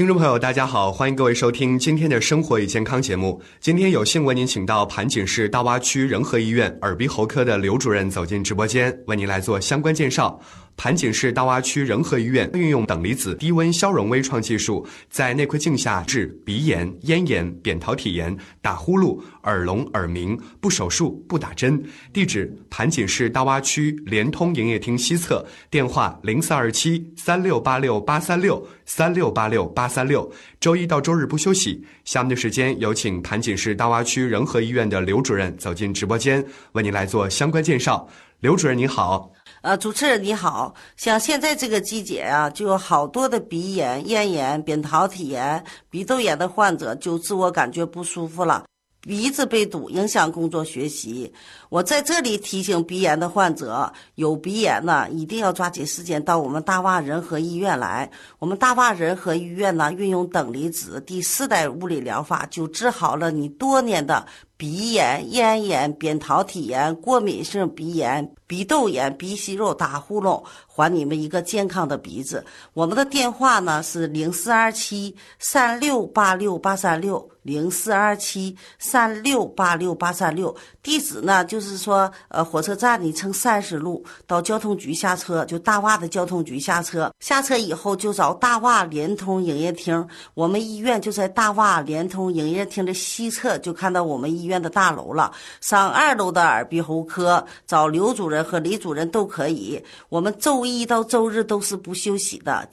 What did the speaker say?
听众朋友大家好，欢迎各位收听今天的生活与健康节目。今天有幸为您请到盘锦市大洼区仁和医院耳鼻喉科的刘主任走进直播间，为您来做相关介绍。盘锦市大洼区仁和医院运用等离子低温消融微创技术，在内窥镜下治鼻炎、咽炎、扁桃体炎、打呼噜、耳聋耳鸣，不手术不打针。地址：盘锦市大洼区联通营业厅西侧，电话0427-3686-836-3686-836。周一到周日不休息。下面的时间有请盘锦市大洼区仁和医院的刘主任走进直播间，为您来做相关介绍。刘主任你好。 主持人你好，像现在这个季节啊，就有好多的鼻炎、咽炎、扁桃体炎、鼻窦炎的患者就自我感觉不舒服了，鼻子被堵，影响工作学习。我在这里提醒鼻炎的患者，有鼻炎呢，一定要抓紧时间到我们大洼仁和医院来。我们大洼仁和医院呢，运用等离子第4代物理疗法，就治好了你多年的鼻炎、咽炎、扁桃体炎、过敏性鼻炎、鼻窦炎、鼻息肉、打呼噜，还你们一个健康的鼻子。我们的电话呢是0427-3686-836，0427-3686-836。地址呢就是说，火车站你乘30路到交通局下车，就大洼的交通局下车。下车以后就找大洼联通营业厅，我们医院就在大洼联通营业厅的西侧，就看到我们医院的大楼了。上2楼的耳鼻喉科，找刘主任和李主任都可以。我们周一到周日都是不休息的。